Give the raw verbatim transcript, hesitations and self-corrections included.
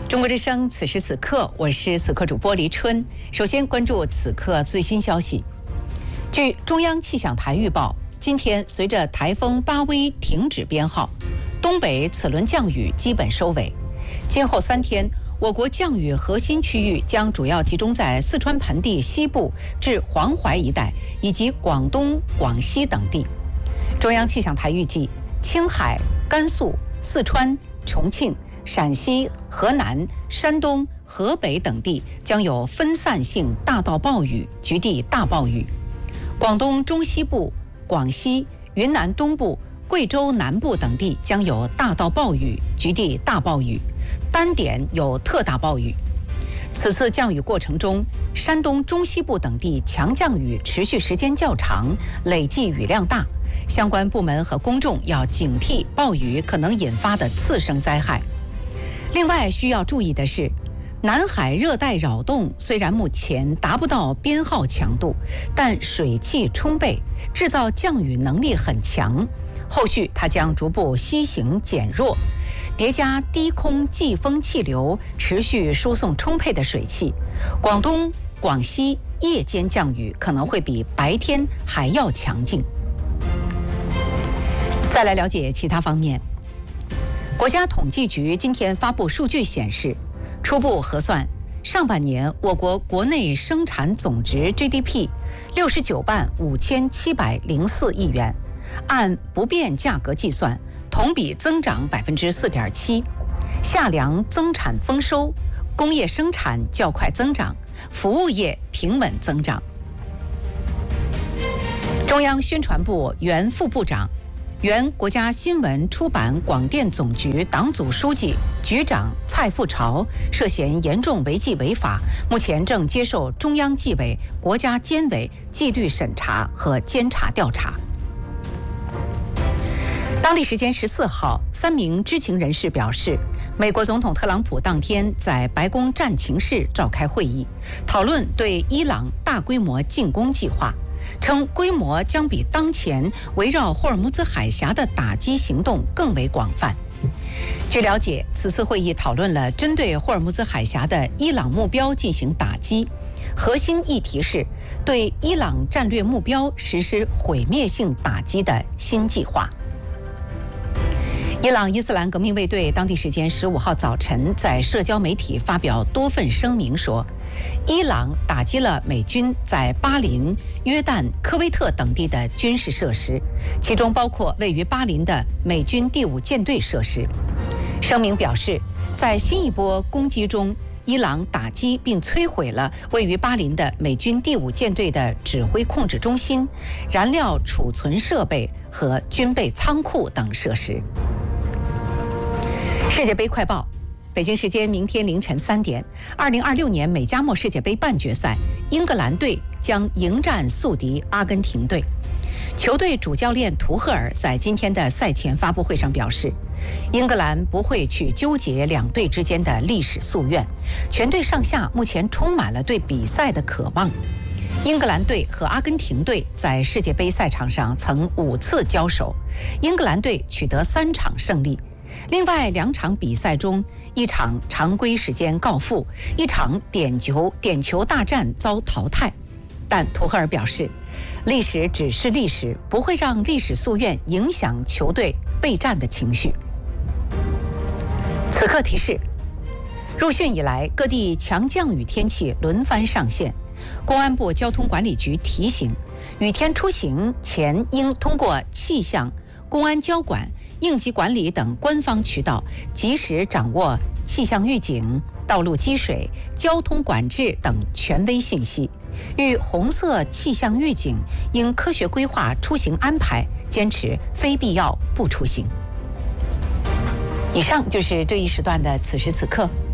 中国之声，此时此刻，我是此刻主播黎春。首先关注此刻最新消息。据中央气象台预报，今天随着台风巴威停止编号，东北此轮降雨基本收尾。今后三天，我国降雨核心区域将主要集中在四川盆地西部至黄淮一带，以及广东、广西等地。中央气象台预计，青海、甘肃、四川、重庆、陕西、河南、山东、河北等地将有分散性大到暴雨，局地大暴雨；广东中西部、广西、云南东部、贵州南部等地将有大到暴雨，局地大暴雨，单点有特大暴雨。此次降雨过程中，山东中西部等地强降雨持续时间较长，累计雨量大，相关部门和公众要警惕暴雨可能引发的次生灾害。另外需要注意的是，南海热带扰动虽然目前达不到编号强度，但水汽充沛，制造降雨能力很强。后续它将逐步西行减弱，叠加低空季风气流持续输送充沛的水汽，广东、广西夜间降雨可能会比白天还要强劲。再来了解其他方面。国家统计局今天发布数据显示，初步核算，上半年我国国内生产总值 G D P 六十九万五千七百零四亿元，按不变价格计算，同比增长百分之四点七。下量增产丰收，工业生产较快增长，服务业平稳增长。中央宣传部原副部长、原国家新闻出版广电总局党组书记、局长蔡富朝涉嫌严重违纪违法，目前正接受中央纪委、国家监委纪律审查和监察调查。当地时间十四号，三名知情人士表示，美国总统特朗普当天在白宫战情室召开会议，讨论对伊朗大规模进攻计划，称规模将比当前围绕霍尔木兹海峡的打击行动更为广泛。据了解，此次会议讨论了针对霍尔木兹海峡的伊朗目标进行打击，核心议题是对伊朗战略目标实施毁灭性打击的新计划。伊朗伊斯兰革命卫队当地时间十五号早晨在社交媒体发表多份声明说，伊朗打击了美军在巴林、约旦、科威特等地的军事设施，其中包括位于巴林的美军第五舰队设施。声明表示，在新一波攻击中，伊朗打击并摧毁了位于巴林的美军第五舰队的指挥控制中心、燃料储存设备和军备仓库等设施。世界杯快报，北京时间明天凌晨三点，二零二六年美加墨世界杯半决赛，英格兰队将迎战宿敌阿根廷队。球队主教练图赫尔在今天的赛前发布会上表示，英格兰不会去纠结两队之间的历史夙愿，全队上下目前充满了对比赛的渴望。英格兰队和阿根廷队在世界杯赛场上曾五次交手，英格兰队取得三场胜利。另外两场比赛中，一场常规时间告负，一场点球点球大战遭淘汰。但图赫尔表示，历史只是历史，不会让历史夙愿影响球队备战的情绪。此刻提示，入汛以来，各地强降雨天气轮番上线。公安部交通管理局提醒，雨天出行前应通过气象、公安交管、应急管理等官方渠道，及时掌握气象预警、道路积水、交通管制等权威信息。遇红色气象预警，应科学规划出行安排，坚持非必要不出行。以上就是这一时段的此时此刻。